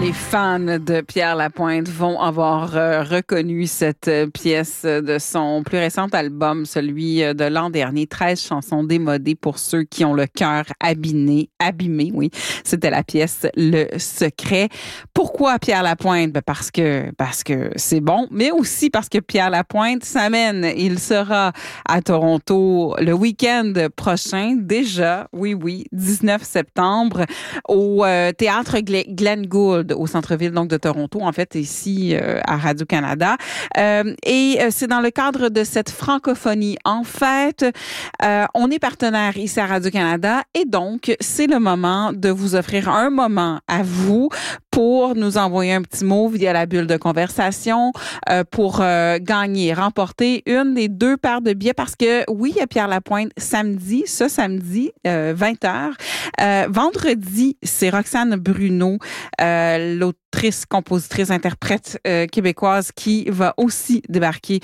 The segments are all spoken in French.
Les fans de Pierre Lapointe vont avoir reconnu cette pièce de son plus récent album, celui de l'an dernier, 13 chansons démodées pour ceux qui ont le cœur abîmé, oui. C'était la pièce Le Secret. Pourquoi Pierre Lapointe? Parce que c'est bon, mais aussi parce que Pierre Lapointe s'amène. Il sera à Toronto le week-end prochain, déjà, oui, 19 septembre, au Théâtre Glenn Gould, au centre-ville donc de Toronto, en fait, ici à Radio-Canada. Et c'est dans le cadre de cette francophonie. En fait, on est partenaire ici à Radio-Canada et donc, c'est le moment de vous offrir un moment à vous pour nous envoyer un petit mot via la bulle de conversation pour gagner, remporter une des deux paires de billets parce que, oui, il y a Pierre Lapointe samedi, 20h. Vendredi, c'est Roxane Bruno, l'autrice, compositrice, interprète québécoise qui va aussi débarquer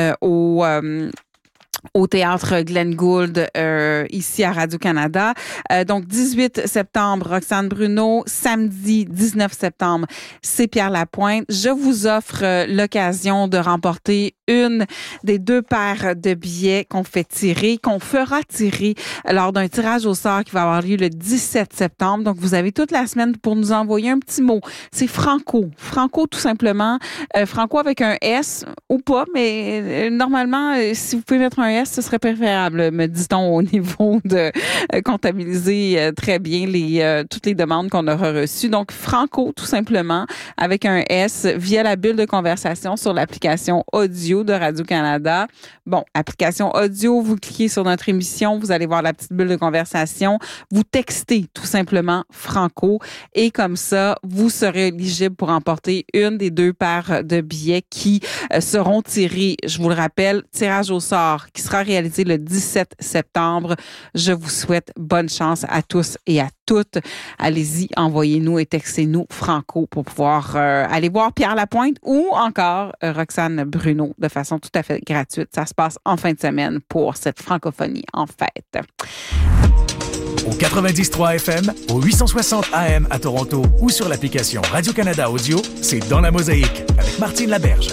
au Théâtre Glenn Gould, ici à Radio-Canada. Donc, 18 septembre, Roxane Bruno. Samedi, 19 septembre, c'est Pierre Lapointe. Je vous offre l'occasion de remporter une des deux paires de billets qu'on fera tirer lors d'un tirage au sort qui va avoir lieu le 17 septembre. Donc, vous avez toute la semaine pour nous envoyer un petit mot. C'est Franco. Franco, tout simplement. Franco avec un S ou pas, mais normalement, si vous pouvez mettre un S, ce serait préférable, me dit-on, au niveau de comptabiliser très bien toutes les demandes qu'on aura reçues. Donc, Franco, tout simplement, avec un S, via la bulle de conversation sur l'application audio de Radio-Canada. Bon, application audio, vous cliquez sur notre émission, vous allez voir la petite bulle de conversation, vous textez tout simplement Franco et comme ça, vous serez éligible pour remporter une des deux paires de billets qui seront tirés, je vous le rappelle, tirage au sort qui sera réalisé le 17 septembre. Je vous souhaite bonne chance à tous et à toutes. Allez-y, envoyez-nous et textez-nous Franco pour pouvoir aller voir Pierre Lapointe ou encore Roxane Bruno de façon tout à fait gratuite. Ça se passe en fin de semaine pour cette francophonie en fête. Au 90.3 FM, au 860 AM à Toronto ou sur l'application Radio-Canada Audio, c'est Dans la Mosaïque avec Martine Laberge.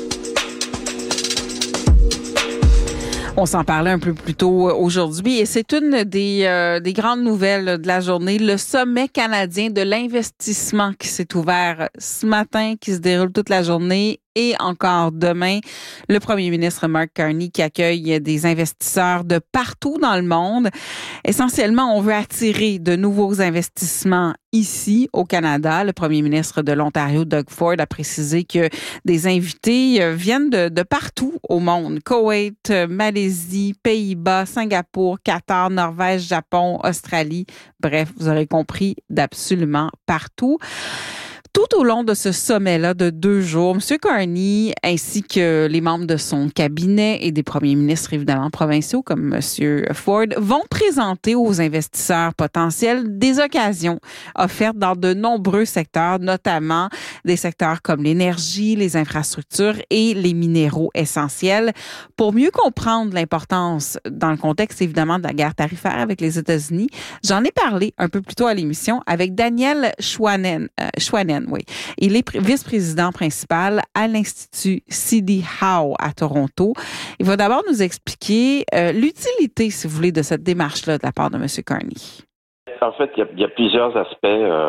On s'en parlait un peu plus tôt aujourd'hui et c'est une des grandes nouvelles de la journée. Le sommet canadien de l'investissement qui s'est ouvert ce matin, qui se déroule toute la journée et encore demain. Le premier ministre Mark Carney qui accueille des investisseurs de partout dans le monde. Essentiellement, on veut attirer de nouveaux investissements ici au Canada. Le premier ministre de l'Ontario, Doug Ford, a précisé que des invités viennent de partout au monde. Koweït, Malaisie, Pays-Bas, Singapour, Qatar, Norvège, Japon, Australie. Bref, vous aurez compris, d'absolument partout. Tout au long de ce sommet-là de 2 jours, M. Carney ainsi que les membres de son cabinet et des premiers ministres évidemment provinciaux comme M. Ford vont présenter aux investisseurs potentiels des occasions offertes dans de nombreux secteurs, notamment des secteurs comme l'énergie, les infrastructures et les minéraux essentiels. Pour mieux comprendre l'importance dans le contexte évidemment de la guerre tarifaire avec les États-Unis, j'en ai parlé un peu plus tôt à l'émission avec Daniel Schwanen. Oui. Il est vice-président principal à l'Institut C.D. Howe à Toronto. Il va d'abord nous expliquer l'utilité, si vous voulez, de cette démarche-là de la part de M. Carney. En fait, il y a plusieurs aspects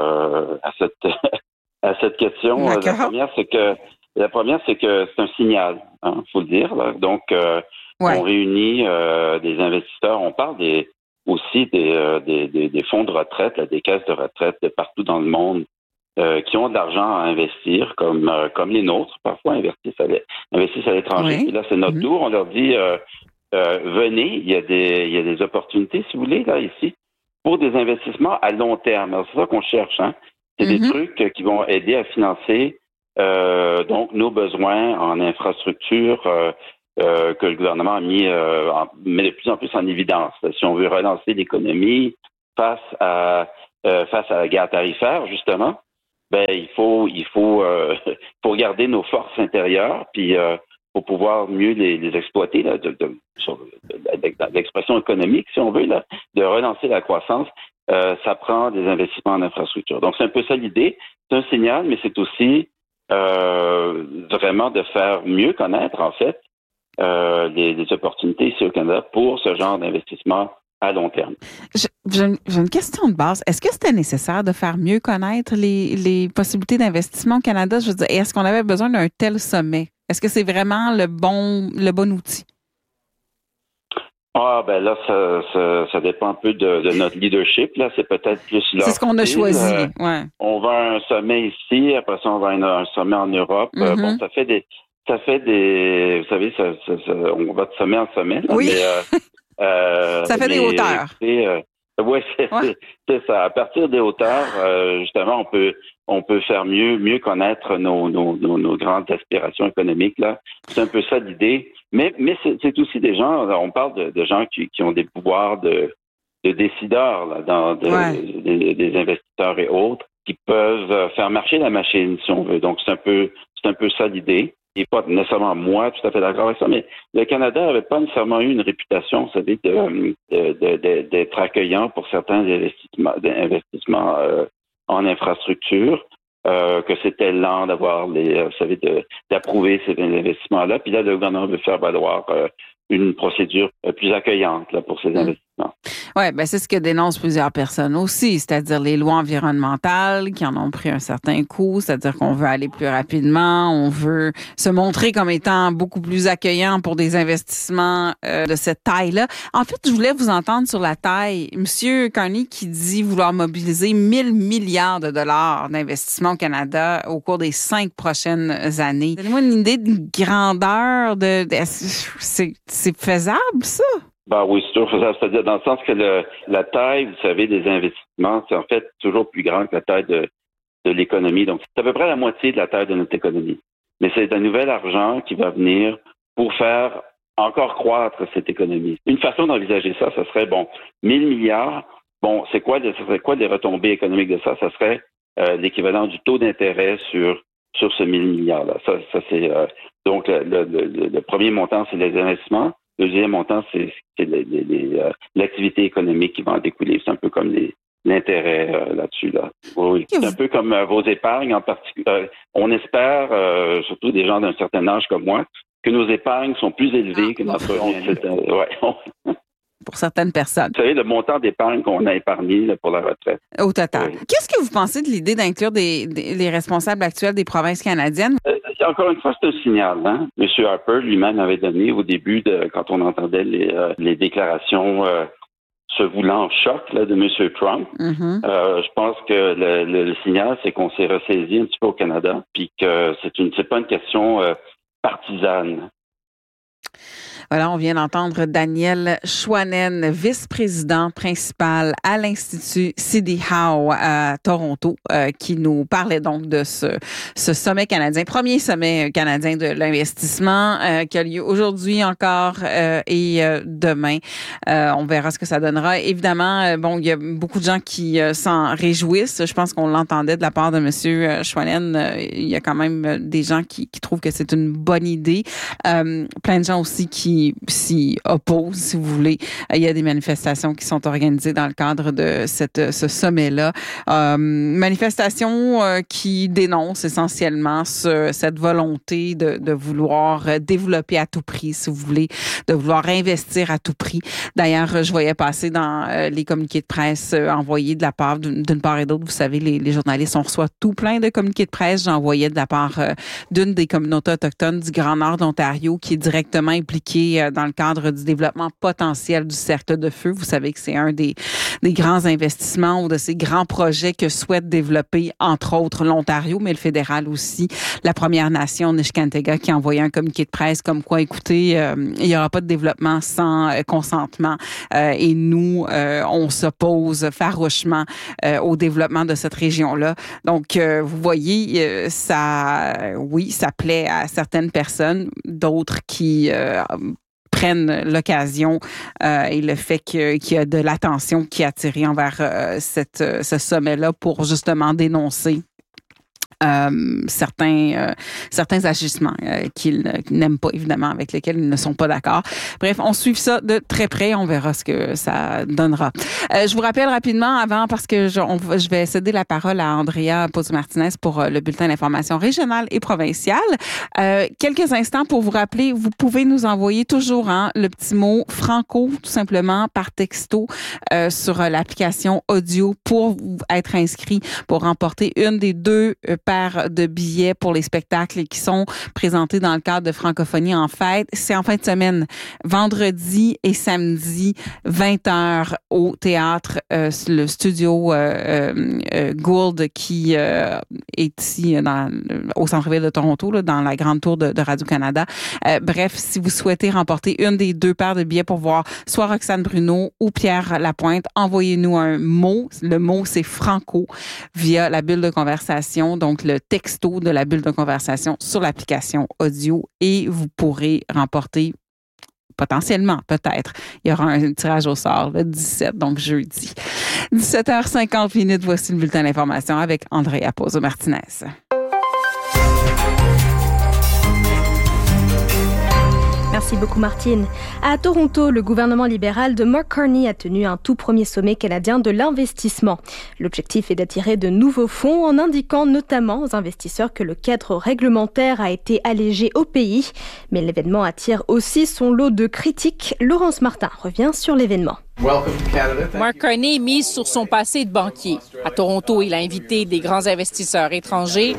à cette question. La première, c'est que c'est un signal, faut le dire. Là. Donc, on réunit des investisseurs. On parle aussi des fonds de retraite, des caisses de retraite de partout dans le monde. Qui ont de l'argent à investir, comme les nôtres, parfois investissent à l'étranger. Oui. Et là, c'est notre tour. On leur dit venez, il y a des opportunités, si vous voulez, là, ici, pour des investissements à long terme. Alors, c'est ça qu'on cherche, hein. C'est des trucs qui vont aider à financer donc nos besoins en infrastructure que le gouvernement met de plus en plus en évidence. Si on veut relancer l'économie face à la guerre tarifaire, justement, il faut garder nos forces intérieures, puis pour pouvoir mieux les exploiter, là, sur l'expression économique, si on veut, là, de relancer la croissance. ça prend des investissements en infrastructure. Donc, c'est un peu ça l'idée. C'est un signal, mais c'est aussi vraiment de faire mieux connaître, en fait, les opportunités ici au Canada pour ce genre d'investissement à long terme. J'ai une question de base. Est-ce que c'était nécessaire de faire mieux connaître les possibilités d'investissement au Canada? Je veux dire, est-ce qu'on avait besoin d'un tel sommet? Est-ce que c'est vraiment le bon outil? Ah, ben là, ça dépend un peu de notre leadership. Là, c'est peut-être plus là. C'est ce qu'on a choisi. Ouais. On va à un sommet ici, après ça, on va à un sommet en Europe. Mm-hmm. Bon, ça fait des, vous savez, on va de sommet en sommet. Là, oui. Mais, ça fait des hauteurs. Oui, c'est ça. À partir des hauteurs, justement, on peut faire mieux connaître nos grandes aspirations économiques. Là, c'est un peu ça l'idée. Mais c'est aussi des gens. On parle de gens qui ont des pouvoirs de décideurs là, des investisseurs et autres qui peuvent faire marcher la machine si on veut. Donc c'est un peu ça l'idée. Et pas nécessairement moi tout à fait d'accord avec ça, mais le Canada n'avait pas nécessairement eu une réputation, vous savez, d'être accueillant pour certains investissements en infrastructure, que c'était lent d'avoir d'approuver ces investissements-là. Puis là, le gouvernement veut faire valoir une procédure plus accueillante là, pour ces investissements. Oui, ben c'est ce que dénoncent plusieurs personnes aussi, c'est-à-dire les lois environnementales qui en ont pris un certain coup, c'est-à-dire qu'on veut aller plus rapidement, on veut se montrer comme étant beaucoup plus accueillant pour des investissements de cette taille-là. En fait, je voulais vous entendre sur la taille. Monsieur Carney qui dit vouloir mobiliser 1 000 milliards de dollars d'investissement au Canada au cours des 5 prochaines années. Donnez-moi une idée de grandeur c'est faisable, ça? Ben oui, c'est toujours faisable. C'est-à-dire dans le sens que la taille, vous savez, des investissements, c'est en fait toujours plus grand que la taille de l'économie. Donc, c'est à peu près la moitié de la taille de notre économie. Mais c'est un nouvel argent qui va venir pour faire encore croître cette économie. Une façon d'envisager ça, ça serait, 1 000 milliards. Bon, ça serait quoi des retombées économiques de ça? Ça serait l'équivalent du taux d'intérêt sur ce 1 000 milliards-là. Ça c'est donc le premier montant, c'est les investissements. Le deuxième montant, c'est l'activité économique qui va en découler. C'est un peu comme l'intérêt là-dessus. Là. Oui. C'est un peu comme vos épargnes en particulier. On espère, surtout des gens d'un certain âge comme moi, que nos épargnes sont plus élevées que notre... Pour certaines personnes. Vous savez, le montant d'épargne qu'on a épargné là, pour la retraite. Au total. Oui. Qu'est-ce que vous pensez de l'idée d'inclure les responsables actuels des provinces canadiennes? Encore une fois, c'est un signal. Hein? M. Harper lui-même avait donné au début, quand on entendait les déclarations se voulant choc là, de M. Trump. Mm-hmm. Je pense que le signal, c'est qu'on s'est ressaisi un petit peu au Canada, puis que c'est pas une question partisane. Voilà, on vient d'entendre Daniel Chouanen, vice-président principal à l'Institut CD Howe à Toronto, qui nous parlait donc de ce sommet canadien, premier sommet canadien de l'investissement qui a lieu aujourd'hui encore et demain. On verra ce que ça donnera. Évidemment, il y a beaucoup de gens qui s'en réjouissent. Je pense qu'on l'entendait de la part de M. Chouanen. Il y a quand même des gens qui trouvent que c'est une bonne idée. Plein de gens aussi qui s'y opposent, si vous voulez. Il y a des manifestations qui sont organisées dans le cadre de ce sommet-là. Manifestations qui dénoncent essentiellement cette volonté de vouloir développer à tout prix, si vous voulez, de vouloir investir à tout prix. D'ailleurs, je voyais passer dans les communiqués de presse envoyés de la part d'une part et d'autre. Vous savez, les journalistes, on reçoit tout plein de communiqués de presse. J'en voyais de la part d'une des communautés autochtones du Grand Nord d'Ontario qui est directement impliquée dans le cadre du développement potentiel du cercle de feu. Vous savez que c'est un des grands investissements ou de ces grands projets que souhaite développer, entre autres, l'Ontario, mais le fédéral aussi. La Première Nation, Nishnawbe, qui a envoyé un communiqué de presse comme quoi, écoutez, il n'y aura pas de développement sans consentement et nous, on s'oppose farouchement au développement de cette région-là. Donc, vous voyez, ça plaît à certaines personnes, d'autres qui prennent l'occasion et le fait qu'il y a de l'attention qui est attirée envers ce sommet-là pour justement dénoncer certains agissements qu'ils n'aiment pas, évidemment, avec lesquels ils ne sont pas d'accord. Bref, on suit ça de très près. On verra ce que ça donnera. Je vous rappelle rapidement avant, parce que je vais céder la parole à Andrea Pozzo-Martinez pour le bulletin d'information régionale et provinciale. Quelques instants pour vous rappeler, vous pouvez nous envoyer toujours le petit mot franco, tout simplement, par texto sur l'application audio pour être inscrit pour remporter une des 2 paires de billets pour les spectacles qui sont présentés dans le cadre de Francophonie en fête. C'est en fin de semaine, vendredi et samedi, 20h au théâtre, le studio Gould qui est ici au centre-ville de Toronto, là, dans la grande tour de Radio-Canada. Bref, si vous souhaitez remporter une des 2 paires de billets pour voir soit Roxane Bruno ou Pierre Lapointe, envoyez-nous un mot. Le mot, c'est franco via la bulle de conversation, donc le texto de la bulle de conversation sur l'application audio et vous pourrez remporter potentiellement, peut-être. Il y aura un tirage au sort le 17, donc jeudi. 17h50, voici le bulletin d'information avec Andrea Pozzo-Martinez. Merci beaucoup, Martine. À Toronto, le gouvernement libéral de Mark Carney a tenu un tout premier sommet canadien de l'investissement. L'objectif est d'attirer de nouveaux fonds en indiquant notamment aux investisseurs que le cadre réglementaire a été allégé au pays. Mais l'événement attire aussi son lot de critiques. Laurence Martin revient sur l'événement. Mark Carney mise sur son passé de banquier. À Toronto, il a invité des grands investisseurs étrangers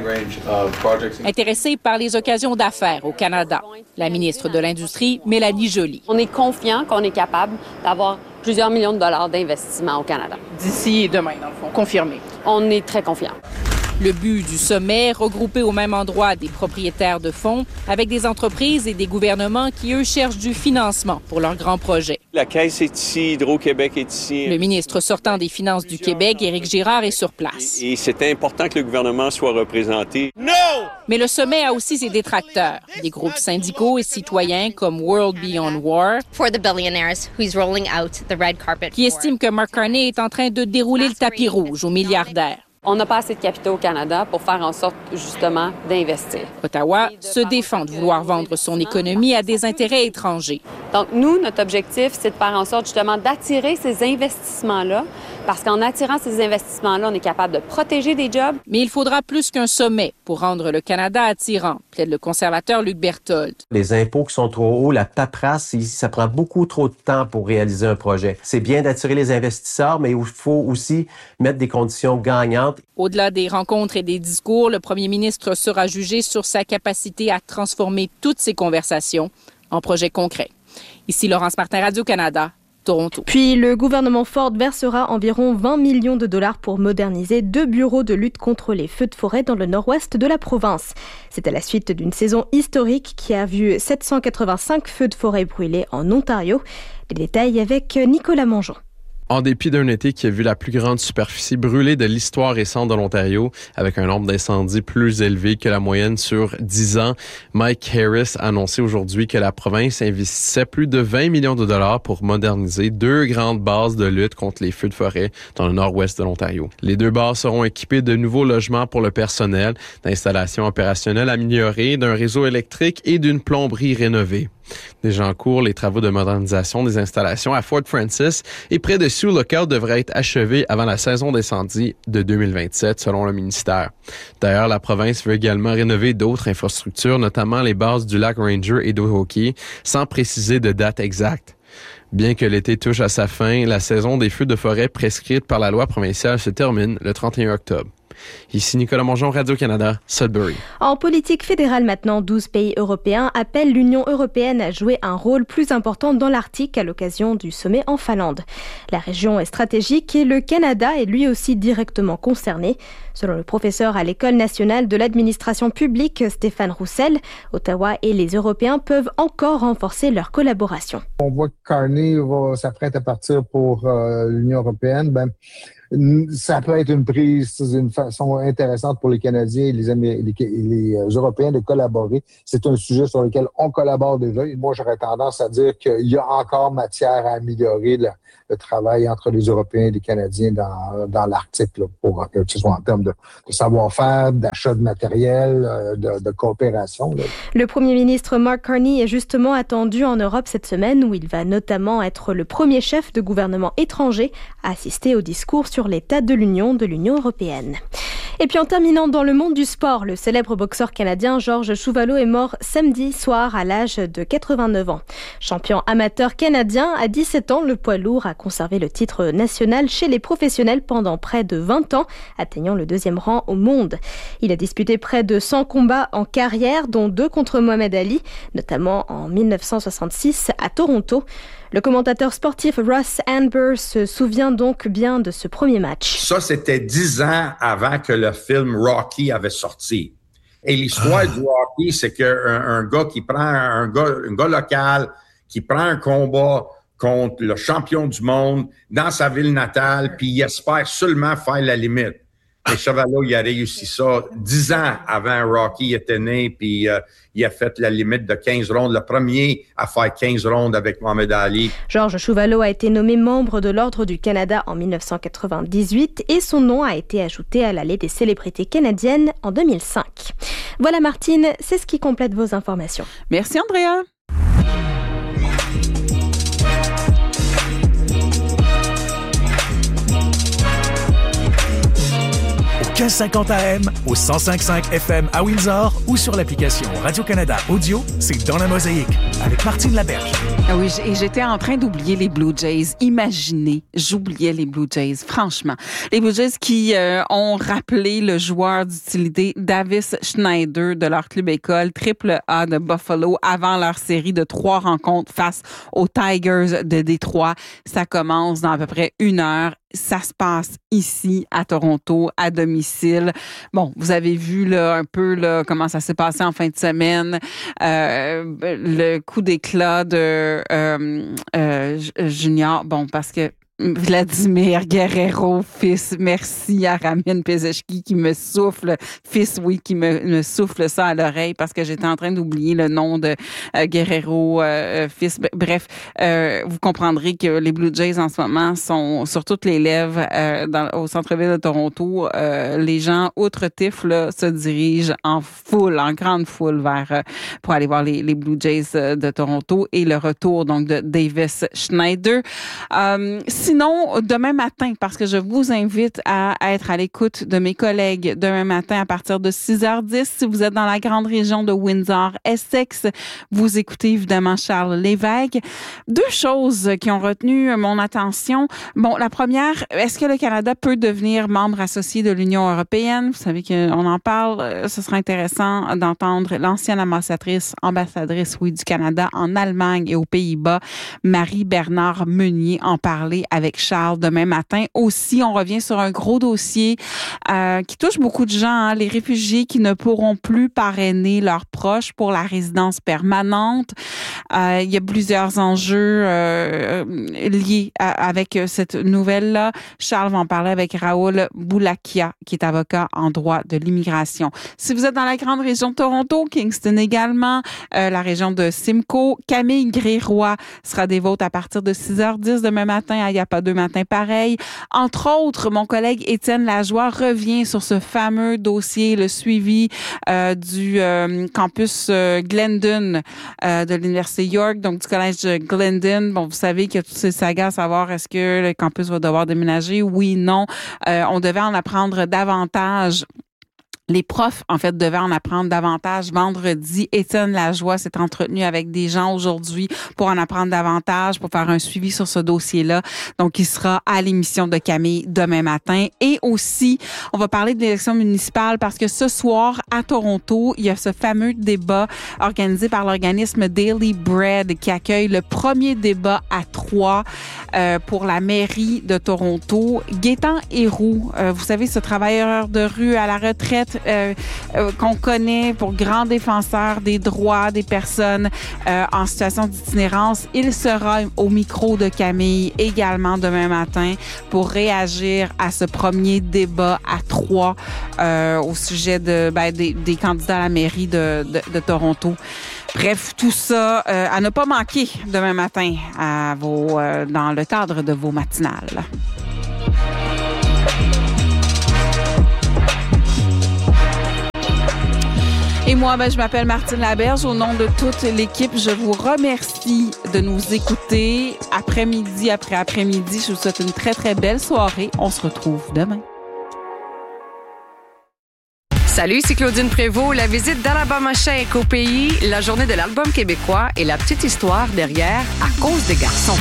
intéressés par les occasions d'affaires au Canada. La ministre de l'Industrie, Mélanie Joly. On est confiant qu'on est capable d'avoir plusieurs millions de dollars d'investissement au Canada. D'ici demain, dans le fond, confirmé. On est très confiant. Le but du sommet, regrouper au même endroit des propriétaires de fonds avec des entreprises et des gouvernements qui, eux, cherchent du financement pour leurs grands projets. La Caisse est ici, Hydro-Québec est ici. Le ministre sortant des Finances du Québec, Éric Girard, est sur place. Et c'est important que le gouvernement soit représenté. Non! Mais le sommet a aussi ses détracteurs, des groupes syndicaux et citoyens comme World Beyond War, for the billionaires who's rolling out the red carpet qui estiment que Mark Carney est en train de dérouler le tapis rouge aux milliardaires. On n'a pas assez de capitaux au Canada pour faire en sorte, justement, d'investir. Ottawa se défend de vouloir vendre son économie à des intérêts étrangers. Donc, nous, notre objectif, c'est de faire en sorte, justement, d'attirer ces investissements-là, parce qu'en attirant ces investissements-là, on est capable de protéger des jobs. Mais il faudra plus qu'un sommet pour rendre le Canada attirant, plaide le conservateur Luc Berthold. Les impôts qui sont trop hauts, la paperasse, ça prend beaucoup trop de temps pour réaliser un projet. C'est bien d'attirer les investisseurs, mais il faut aussi mettre des conditions gagnantes. Au-delà des rencontres et des discours, le premier ministre sera jugé sur sa capacité à transformer toutes ces conversations en projets concrets. Ici Laurence Martin, Radio-Canada, Toronto. Puis le gouvernement Ford versera environ 20 millions de dollars pour moderniser 2 bureaux de lutte contre les feux de forêt dans le nord-ouest de la province. C'est à la suite d'une saison historique qui a vu 785 feux de forêt brûlés en Ontario. Les détails avec Nicolas Mongeon. En dépit d'un été qui a vu la plus grande superficie brûlée de l'histoire récente de l'Ontario, avec un nombre d'incendies plus élevé que la moyenne sur 10 ans, Mike Harris a annoncé aujourd'hui que la province investissait plus de 20 millions de dollars pour moderniser 2 grandes bases de lutte contre les feux de forêt dans le nord-ouest de l'Ontario. Les 2 bases seront équipées de nouveaux logements pour le personnel, d'installations opérationnelles améliorées, d'un réseau électrique et d'une plomberie rénovée. Déjà en cours, les travaux de modernisation des installations à Fort Francis et près de Sioux Lookout devraient être achevés avant la saison d'incendie de 2027, selon le ministère. D'ailleurs, la province veut également rénover d'autres infrastructures, notamment les bases du lac Ranger et d'Ohoki, sans préciser de date exacte. Bien que l'été touche à sa fin, la saison des feux de forêt prescrite par la loi provinciale se termine le 31 octobre. Ici Nicolas Mongeon, Radio-Canada, Sudbury. En politique fédérale maintenant, 12 pays européens appellent l'Union européenne à jouer un rôle plus important dans l'Arctique à l'occasion du sommet en Finlande. La région est stratégique et le Canada est lui aussi directement concerné. Selon le professeur à l'École nationale de l'administration publique, Stéphane Roussel, Ottawa et les Européens peuvent encore renforcer leur collaboration. On voit que Carney s'apprête à partir pour l'Union européenne. Ça peut être une prise d'une façon intéressante pour les Canadiens et les Européens de collaborer. C'est un sujet sur lequel on collabore déjà. Et moi, j'aurais tendance à dire qu'il y a encore matière à améliorer le travail entre les Européens et les Canadiens dans l'Arctique, là, pour que ce soit en termes de savoir-faire, d'achat de matériel, de coopération. Là. Le premier ministre Mark Carney est justement attendu en Europe cette semaine, où il va notamment être le premier chef de gouvernement étranger à assister au discours sur l'état de l'Union européenne. Et puis en terminant dans le monde du sport, le célèbre boxeur canadien Georges Chuvalo est mort samedi soir à l'âge de 89 ans. Champion amateur canadien, à 17 ans, le poids lourd a conservé le titre national chez les professionnels pendant près de 20 ans, atteignant le 2e rang au monde. Il a disputé près de 100 combats en carrière, dont 2 contre Mohamed Ali, notamment en 1966 à Toronto. Le commentateur sportif Russ Amber se souvient donc bien de ce premier match. Ça, c'était 10 ans avant que le film Rocky avait sorti. Et l'histoire du Rocky, c'est qu'un gars qui prend un gars local, qui prend un combat contre le champion du monde dans sa ville natale, puis il espère seulement faire la limite. Et Chuvalo, il a réussi ça 10 ans avant Rocky était né, puis il a fait la limite de 15 rondes, le premier à faire 15 rondes avec Mohamed Ali. Georges Chuvalo a été nommé membre de l'Ordre du Canada en 1998 et son nom a été ajouté à l'allée des célébrités canadiennes en 2005. Voilà Martine, c'est ce qui complète vos informations. Merci Andrea. 1550 AM, au 105.5 FM à Windsor ou sur l'application Radio-Canada Audio, c'est Dans la Mosaïque avec Martine Laberge. Ah oui, et j'étais en train d'oublier les Blue Jays. Imaginez, j'oubliais les Blue Jays, franchement. Les Blue Jays qui ont rappelé le joueur d'utilité Davis Schneider de leur club école AAA de Buffalo avant leur série de 3 rencontres face aux Tigers de Détroit. Ça commence dans à peu près 1 heure. Ça se passe ici, à Toronto, à domicile. Bon, vous avez vu là un peu là comment ça s'est passé en fin de semaine. Le coup d'éclat de Junior. Bon, parce que Vladimir Guerrero, fils, merci à Ramin Pezeshki qui me souffle, fils, oui, qui me souffle ça à l'oreille parce que j'étais en train d'oublier le nom de Guerrero, fils. Bref, vous comprendrez que les Blue Jays en ce moment sont sur toutes les lèvres au centre-ville de Toronto. Les gens, outre Tiff, là, se dirigent en grande foule pour aller voir les Blue Jays de Toronto et le retour donc de Davis Schneider. Sinon, demain matin, parce que je vous invite à être à l'écoute de mes collègues demain matin à partir de 6h10. Si vous êtes dans la grande région de Windsor, Essex, vous écoutez évidemment Charles Lévesque. 2 choses qui ont retenu mon attention. Bon, la première, est-ce que le Canada peut devenir membre associé de l'Union européenne? Vous savez qu'on en parle. Ce sera intéressant d'entendre l'ancienne ambassadrice du Canada en Allemagne et aux Pays-Bas, Marie-Bernard Meunier, en parler avec Charles demain matin. Aussi, on revient sur un gros dossier qui touche beaucoup de gens, les réfugiés qui ne pourront plus parrainer leurs proches pour la résidence permanente. Il y a plusieurs enjeux liés avec cette nouvelle-là. Charles va en parler avec Raoul Boulakia, qui est avocat en droit de l'immigration. Si vous êtes dans la grande région de Toronto, Kingston également, la région de Simcoe, Camille Gréroy sera des vôtres à partir de 6h10 demain matin. Il n'y a pas 2 matins pareils. Entre autres, mon collègue Étienne Lajoie revient sur ce fameux dossier, le suivi du campus Glendon de l'Université York, donc du collège de Glendon. Bon, vous savez qu'il y a toutes ces sagas à savoir est-ce que le campus va devoir déménager? Oui, non. On devait en apprendre davantage. Les profs, en fait, devaient en apprendre davantage vendredi. Étienne Lajoie s'est entretenu avec des gens aujourd'hui pour en apprendre davantage, pour faire un suivi sur ce dossier-là. Donc, il sera à l'émission de Camille demain matin. Et aussi, on va parler de l'élection municipale parce que ce soir, à Toronto, il y a ce fameux débat organisé par l'organisme Daily Bread qui accueille le premier débat à 3 pour la mairie de Toronto. Gaétan Héroux, vous savez, ce travailleur de rue à la retraite qu'on connaît pour grand défenseur des droits des personnes en situation d'itinérance. Il sera au micro de Camille également demain matin pour réagir à ce premier débat à 3 au sujet des candidats à la mairie de Toronto. Bref, tout ça à ne pas manquer demain matin dans le cadre de vos matinales. Et moi, je m'appelle Martine Laberge. Au nom de toute l'équipe, je vous remercie de nous écouter après-midi après après-midi. Je vous souhaite une très, très belle soirée. On se retrouve demain. Salut, c'est Claudine Prévost. La visite d'Alabama Shake au pays, la journée de l'album québécois et la petite histoire derrière À cause des garçons.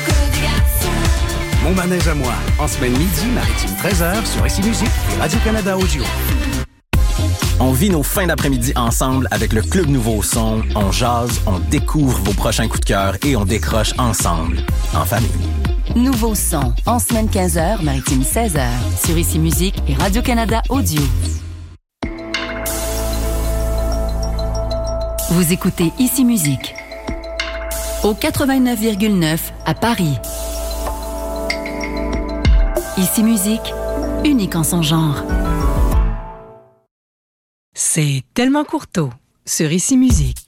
Mon manège à moi, en semaine midi, maritime 13h sur ICI Musique et Radio-Canada Audio. On vit nos fins d'après-midi ensemble avec le Club Nouveau Son. On jase, on découvre vos prochains coups de cœur et on décroche ensemble, en famille. Nouveau Son, en semaine 15h, maritime 16h, sur ICI Musique et Radio-Canada Audio. Vous écoutez ICI Musique au 89,9 à Paris. ICI Musique, unique en son genre. C'est tellement courteau sur ICI Musique.